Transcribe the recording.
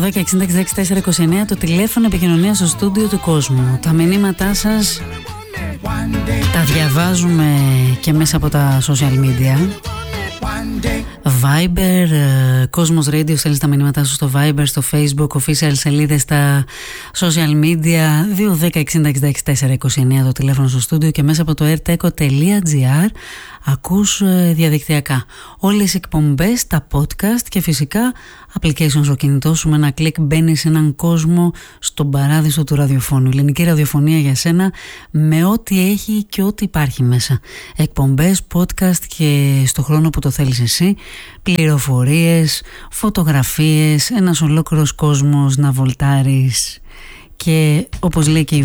210-66-429 το τηλέφωνο επικοινωνία στο στούντιο του κόσμου. Τα μηνύματά σας τα διαβάζουμε και μέσα από τα social media. Viber, Κόσμος Radio, στέλνεις τα μηνύματά σου στο Viber, στο Facebook, official σελίδες στα social media. 210-66-429 το τηλέφωνο στο στούντιο και μέσα από το airteco.gr ακούς διαδικτυακά όλες οι εκπομπές, τα podcast και φυσικά application στο κινητό σου. Με ένα κλικ μπαίνεις σε έναν κόσμο στον παράδεισο του ραδιοφώνου. Ελληνική ραδιοφωνία για σένα, με ό,τι έχει και ό,τι υπάρχει μέσα. Εκπομπές, podcast και στο χρόνο που το θέλεις εσύ, πληροφορίες, φωτογραφίες, ένας ολόκληρος κόσμος να βολτάρεις. Και όπως λέει και η